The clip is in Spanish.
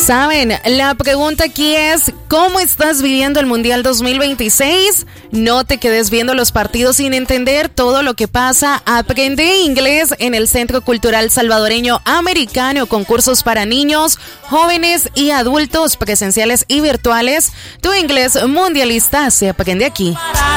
Saben, la pregunta aquí es, ¿cómo estás viviendo el Mundial 2026? No te quedes viendo los partidos sin entender todo lo que pasa. Aprende inglés en el Centro Cultural Salvadoreño Americano, con cursos para niños, jóvenes y adultos, presenciales y virtuales. Tu inglés mundialista se aprende aquí.